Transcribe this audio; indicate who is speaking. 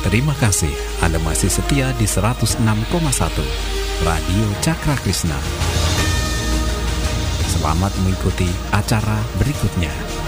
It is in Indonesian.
Speaker 1: Terima kasih Anda masih setia di 106,1 Radio Cakra Krishna. Selamat mengikuti acara berikutnya.